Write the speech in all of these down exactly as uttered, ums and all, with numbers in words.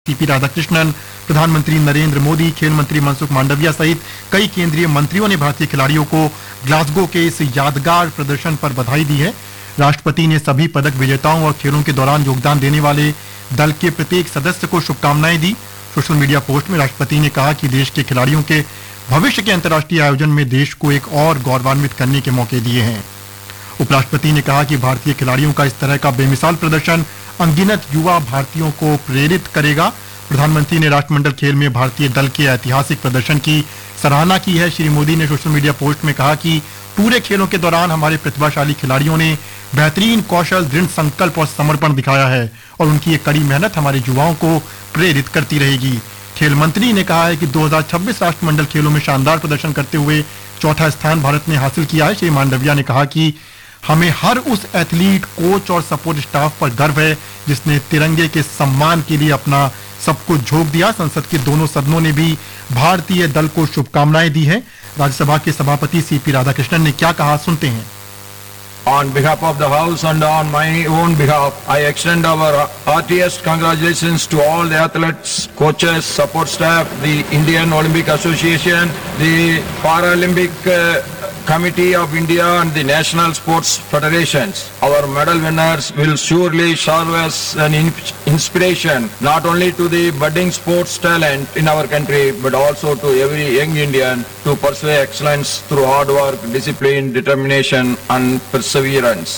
CP Radhakrishnan, प्रधानमंत्री नरेंद्र मोदी, खेल मंत्री मनसुख मांडविया सहित कई केंद्रीय मंत्रियों ने भारतीय खिलाड़ियों को ग्लासगो के इस यादगार प्रदर्शन पर बधाई दी है। राष्ट्रपति ने सभी पदक विजेताओं और खेलों के दौरान योगदान देने वाले दल के प्रत्येक सदस्य को शुभकामनाएं दी। सोशल मीडिया पोस्ट में राष्ट्रपति ने कहा कि देश के खिलाड़ियों के भविष्य के अंतर्राष्ट्रीय आयोजन में देश को एक और गौरवान्वित करने के मौके दिए हैं। उपराष्ट्रपति ने कहा कि भारतीय खिलाड़ियों का इस तरह का बेमिसाल प्रदर्शन अनगिनत युवा भारतीयों को प्रेरित करेगा। प्रधानमंत्री ने राष्ट्रमंडल खेल में भारतीय दल के ऐतिहासिक प्रदर्शन की सराहना की है। श्री मोदी ने सोशल मीडिया पोस्ट में कहा कि पूरे खेलों के दौरान हमारे प्रतिभाशाली खिलाड़ियों ने बेहतरीन कौशल, दृढ़ संकल्प और समर्पण दिखाया है और उनकी ये कड़ी मेहनत हमारे युवाओं को प्रेरित करती रहेगी। खेल मंत्री ने कहा है कि दो हज़ार छब्बीस राष्ट्रमंडल खेलों में शानदार प्रदर्शन करते हुए चौथा स्थान भारत ने हासिल किया है। श्री मांडविया ने कहा कि हमें हर उस एथलीट, कोच और सपोर्ट स्टाफ पर गर्व है जिसने तिरंगे के सम्मान के लिए अपना सब कुछ झोंक दिया। संसद के दोनों सदनों ने भी भारतीय दल को शुभकामनाएं दी है। राज्यसभा के सभापति सीपी राधाकृष्णन ने क्या कहा, सुनते हैं। On behalf of the House and on my own behalf, I extend our heartiest congratulations to all the athletes, coaches, support staff, the Indian Olympic Association, the Paralympic uh, Committee of India and the National Sports Federations. Our medal winners will surely serve as an inspiration not only to the budding sports talent in our country but also to every young Indian to pursue excellence through hard work, discipline, determination and perseverance.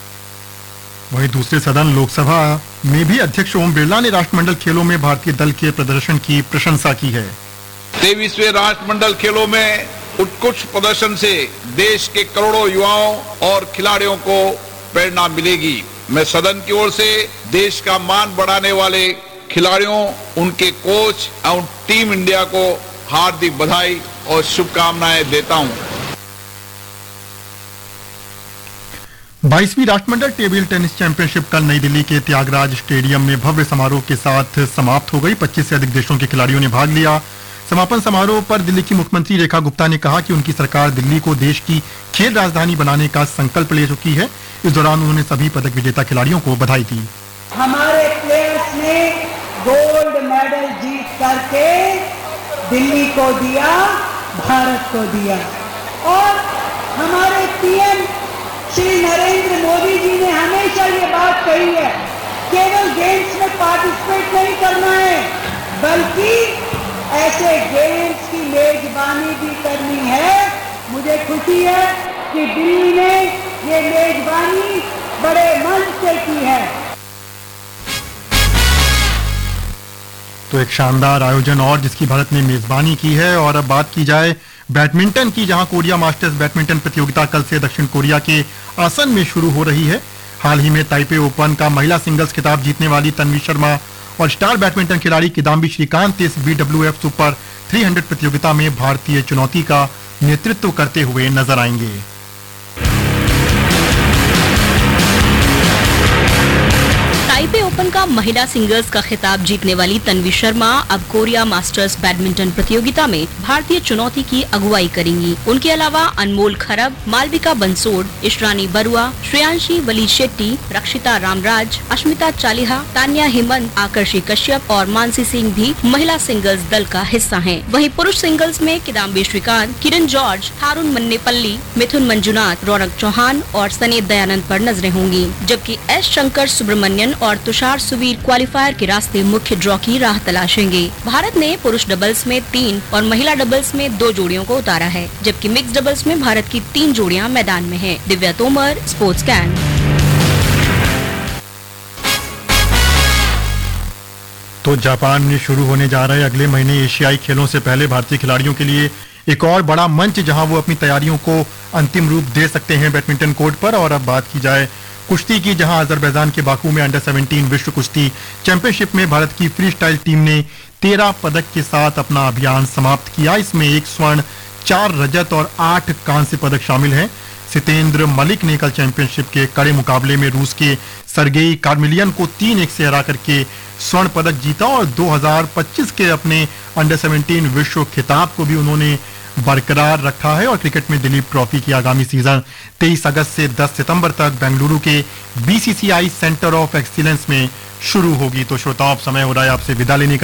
वहीं दूसरे सदन लोकसभा में भी अध्यक्ष ओम बिरला ने राष्ट्रमंडल खेलों में भारतीय दल के प्रदर्शन की प्रशंसा की है। तेईसवें राष्ट्रमंडल खेलों में उत्कृष्ट प्रदर्शन से देश के करोड़ों युवाओं और खिलाड़ियों को प्रेरणा मिलेगी। मैं सदन की ओर से देश का मान बढ़ाने वाले खिलाड़ियों, उनके कोच और टीम इंडिया को हार्दिक बधाई और शुभकामनाएं देता हूं। बाईसवीं राष्ट्रमंडल टेबल टेनिस चैंपियनशिप कल नई दिल्ली के त्यागराज स्टेडियम में भव्य समारोह के साथ समाप्त हो गई। पच्चीस से अधिक देशों के खिलाड़ियों ने भाग लिया। समापन समारोह पर दिल्ली की मुख्यमंत्री रेखा गुप्ता ने कहा कि उनकी सरकार दिल्ली को देश की खेल राजधानी बनाने का संकल्प ले चुकी है। इस दौरान उन्होंने सभी पदक विजेता खिलाड़ियों को बधाई दी। हमारे प्लेयर्स ने गोल्ड मेडल जीत करके दिल्ली को दिया, भारत को दिया और हमारे पीएम श्री नरेंद्र मोदी जी ने हमेशा ये बात कही है, केवल गेम्स में पार्टिसिपेट नहीं करना है बल्कि ऐसे गेम्स की मेजबानी भी करनी है। मुझे खुशी है कि दिल्ली ने ये मेजबानी बड़े मन से की है। तो एक शानदार आयोजन और जिसकी भारत ने मेजबानी की है। और अब बात की जाए बैडमिंटन की, जहां कोरिया मास्टर्स बैडमिंटन प्रतियोगिता कल से दक्षिण कोरिया के आसन में शुरू हो रही है। हाल ही में ताइपे ओपन का महिला सिंगल्स खिताब जीतने वाली तन्वी शर्मा और स्टार बैडमिंटन खिलाड़ी किदाम्बी श्रीकांत इस बीडब्ल्यूएफ सुपर तीन सौ प्रतियोगिता में भारतीय चुनौती का नेतृत्व करते हुए नजर आएंगे। ताइपे ओपन का महिला सिंगल्स का खिताब जीतने वाली तन्वी शर्मा अब कोरिया मास्टर्स बैडमिंटन प्रतियोगिता में भारतीय चुनौती की अगुवाई करेंगी। उनके अलावा अनमोल खरब, मालविका बंसोड, इशरानी बरुआ, श्रेयांशी वली शेट्टी, रक्षिता रामराज, अश्मिता चालिहा, तान्या हेमंत, आकर्षि कश्यप और मानसी सिंह भी महिला सिंगल्स दल का हिस्सा हैं। वहीं पुरुष सिंगल्स में किदाम्बी श्रीकांत, किरण जॉर्ज, थारुण मन्नेपल्ली, मिथुन मंजुनाथ, रौनक चौहान और सनेत दयानंद पर नजरें होंगी, जबकि एस शंकर सुब्रमण्यन और तुषार सुवीर क्वालिफायर के रास्ते मुख्य ड्रॉ की राह तलाशेंगे। भारत ने पुरुष डबल्स में तीन और महिला डबल्स में दो जोड़ियों को उतारा है, जबकि मिक्स डबल्स में भारत की तीन जोड़ियां मैदान में हैं। Divya Tomar, sports can. तो जापान में शुरू होने जा रहे अगले महीने एशियाई खेलों से पहले भारतीय खिलाड़ियों के लिए एक और बड़ा मंच जहां वो अपनी तैयारियों को अंतिम रूप दे सकते हैं बैडमिंटन कोर्ट पर। और अब बात की जाए कुश्ती की, जहां अजरबैजान के बाकू में अंडर सत्रह विश्व कुश्ती चैंपियनशिप में भारत की फ्री स्टाइल टीम ने तेरह पदक के साथ अपना अभियान समाप्त किया। इसमें एक स्वर्ण, चार रजत और आठ कांस्य पदक शामिल हैं। सितेंद्र मलिक ने कल चैंपियनशिप के कड़े मुकाबले में रूस के सरगेई कार्मिलियन को तीन एक से हरा करके स्वर्ण पदक जीता और दो हज़ार पच्चीस के अपने अंडर सत्रह विश्व खिताब को भी उन्होंने बरकरार रखा है। और क्रिकेट में दिलीप ट्रॉफी की आगामी सीजन तेईस अगस्त से दस सितंबर तक बेंगलुरु के बीसीसीआई सेंटर ऑफ एक्सीलेंस में शुरू होगी। तो श्रोताओं, अब समय हो रहा है आपसे विदा लेने का।